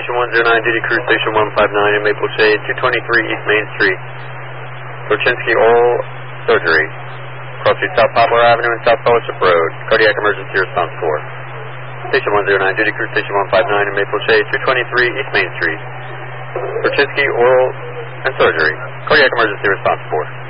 Station 109, duty crew Station 159 in Maple Shade, 223 East Main Street. Torchinsky Oral Surgery. Crossing South Poplar Avenue and South Fellowship Road. Cardiac Emergency Response Corps. Station 109, duty crew Station 159 in Maple Shade, 223 East Main Street. Torchinsky Oral and Surgery. Cardiac Emergency Response Corps.